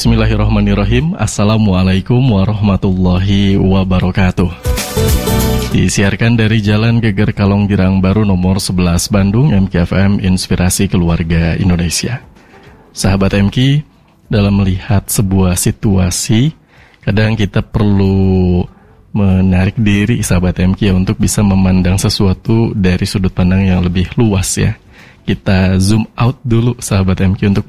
Bismillahirrahmanirrahim. Assalamualaikum warahmatullahi wabarakatuh. Disiarkan dari Jalan Geger Kalong Girang Baru nomor 11 Bandung, MKFM Inspirasi Keluarga Indonesia. Sahabat MK, dalam melihat sebuah situasi, kadang kita perlu menarik diri sahabat MK untuk bisa memandang sesuatu dari sudut pandang yang lebih luas ya. Kita zoom out dulu sahabat MK untuk